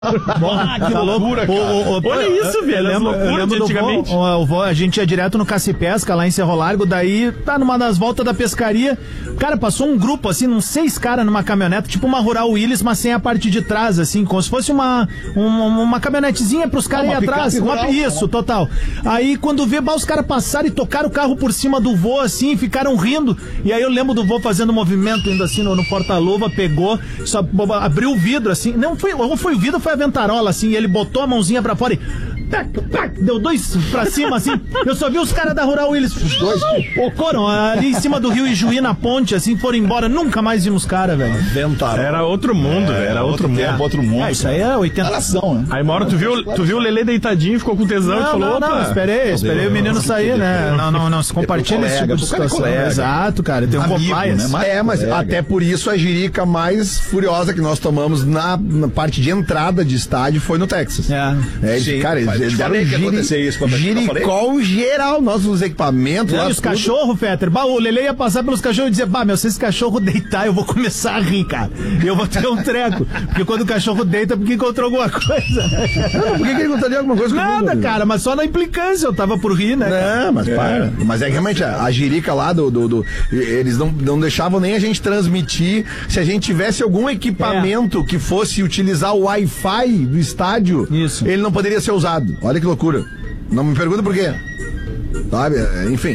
Que loucura, cara. Olha isso, velho. Eu lembro de antigamente. A gente ia direto no Cacipesca, lá em Cerro Largo, daí tá numa das voltas da pescaria. Cara, passou um grupo, assim, uns 6 caras numa caminhonete, tipo uma Rural Willys, mas sem a parte de trás, assim, como se fosse uma caminhonetezinha pros caras ir atrás. Isso, total. Aí, quando vê, os caras passaram e tocaram o carro por cima do vô, assim, ficaram rindo. E aí eu lembro do vô fazendo movimento, indo assim, no porta-luva, pegou, só abriu o vidro, assim. Não foi o vidro, foi a ventarola, assim, e ele botou a mãozinha pra fora e... Deu 2 pra cima, assim. Eu só vi os caras da Rural Willys. Os 2 foram ali em cima do Rio Ijuí, na ponte, assim, foram embora. Nunca mais vimos os caras, velho. Era outro mundo, velho. Era outro mundo. Isso aí é 80 ação, né? Aí, Mauro, tu viu o Lelê deitadinho, ficou com tesão e falou, opa. Esperei o menino sair, né? Não se compartilha esse tipo de situação. Exato, cara. Tem um compliance. Né? Mas até por isso a jirica mais furiosa que nós tomamos na parte de entrada de estádio foi no Texas. Cara, eles deram giricol geral, nossos equipamentos. E os cachorros, Fetter, o Lelê ia passar pelos cachorros e dizer, se esse cachorro deitar, eu vou começar a rir, cara. E eu vou ter um treco. Porque quando o cachorro deita, porque encontrou alguma coisa. Não, por que ele encontraria alguma coisa? Nada, cara, mas só na implicância, eu tava por rir, né? Não, mas para. Mas é que realmente a jirica lá eles não deixavam nem a gente transmitir. Se a gente tivesse algum equipamento que fosse utilizar o Wi-Fi do estádio, ele não poderia ser usado. Olha que loucura. Não me pergunta por quê. Sabe? Enfim.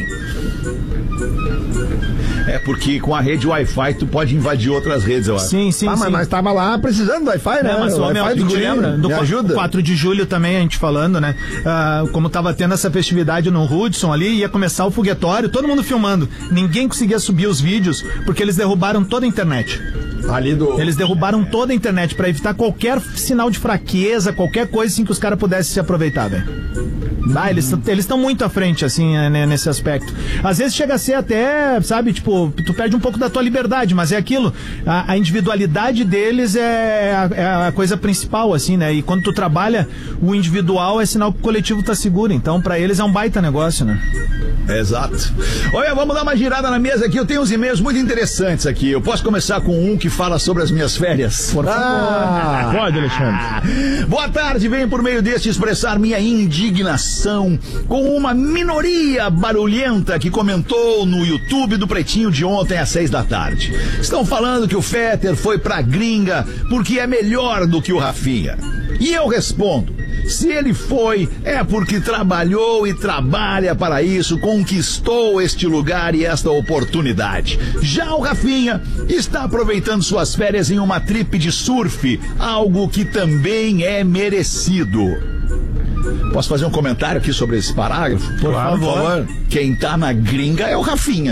É porque com a rede Wi-Fi tu pode invadir outras redes, eu acho. Sim. Mas tava lá precisando do Wi-Fi, né? Mas o Wi-Fi do guri, lembra? Do 4 de julho também, a gente falando, né? Como tava tendo essa festividade no Hudson ali, ia começar o foguetório, todo mundo filmando. Ninguém conseguia subir os vídeos, porque eles derrubaram toda a internet. Eles derrubaram toda a internet pra evitar qualquer sinal de fraqueza, qualquer coisa assim que os caras pudessem se aproveitar, velho. Eles estão muito à frente, assim, nesse aspecto. Às vezes chega a ser até, sabe, tipo, tu perde um pouco da tua liberdade, mas é aquilo, a individualidade deles é a coisa principal, assim, né? E quando tu trabalha o individual, é sinal que o coletivo tá seguro. Então, pra eles é um baita negócio, né? Exato. Olha, vamos dar uma girada na mesa aqui. Eu tenho uns e-mails muito interessantes aqui. Eu posso começar com um que fala sobre as minhas férias? Por favor. Pode, Alexandre. Boa tarde, venho por meio deste expressar minha indignação com uma minoria barulhenta que comentou no YouTube do Pretinho de ontem às 6 da tarde. Estão falando que o Fetter foi pra gringa porque é melhor do que o Rafinha. E eu respondo, se ele foi, é porque trabalhou e trabalha para isso, conquistou este lugar e esta oportunidade. Já o Rafinha está aproveitando suas férias em uma trip de surf, algo que também é merecido. Posso fazer um comentário aqui sobre esse parágrafo? Por favor. Quem tá na gringa é o Rafinha.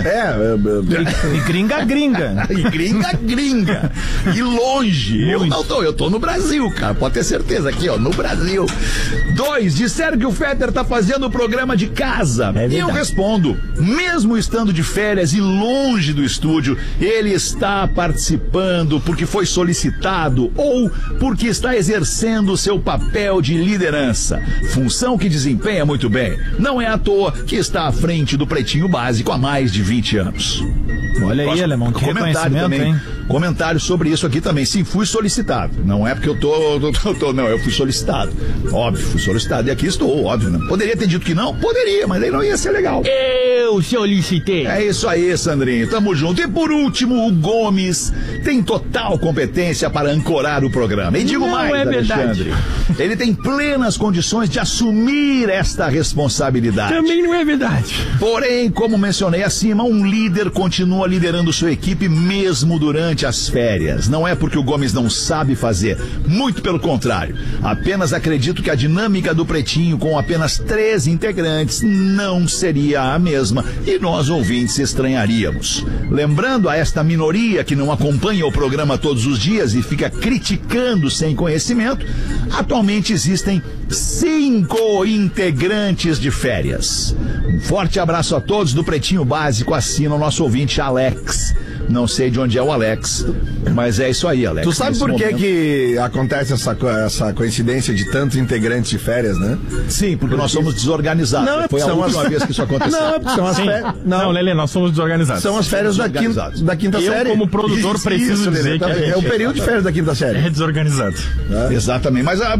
E gringa. E gringa. E longe. Eu tô no Brasil, cara. Pode ter certeza aqui, ó, no Brasil. 2, disseram que o Fetter tá fazendo o programa de casa. E eu respondo, mesmo estando de férias e longe do estúdio, ele está participando porque foi solicitado ou porque está exercendo o seu papel de liderança. Função que desempenha muito bem. Não é à toa que está à frente do Pretinho Básico há mais de 20 anos. Olha aí, Alemão, que comentário também, hein? Comentário sobre isso aqui também. Sim, fui solicitado. Não é porque eu não, eu fui solicitado. Óbvio, fui solicitado. E aqui estou, óbvio. Não. Poderia ter dito que não? Poderia, mas aí não ia ser legal. Eu solicitei. É isso aí, Sandrinho. Tamo junto. E por último, o Gomes tem total competência para ancorar o programa. E digo mais, Alexandre. Ele tem plenas condições de assumir esta responsabilidade. Também não é verdade. Porém, como mencionei acima, um líder continua liderando sua equipe mesmo durante as férias. Não é porque o Gomes não sabe fazer, muito pelo contrário. Apenas acredito que a dinâmica do Pretinho com apenas 3 integrantes não seria a mesma e nós ouvintes estranharíamos. Lembrando a esta minoria que não acompanha o programa todos os dias e fica criticando sem conhecimento, atualmente existem 5 integrantes de férias. Um forte abraço a todos do Pretinho Básico, assina o nosso ouvinte Alex. Não sei de onde é o Alex, mas é isso aí, Alex. Tu sabe por que acontece essa coincidência de tantos integrantes de férias, né? Sim, porque nós somos desorganizados. Não, Foi a última vez que isso aconteceu. Não, é porque são as férias. Não, Lelê, nós somos desorganizados. São as férias da quinta Eu, série. como produtor, preciso dizer que a gente é o período de férias da quinta série. é desorganizado. Exatamente. Mas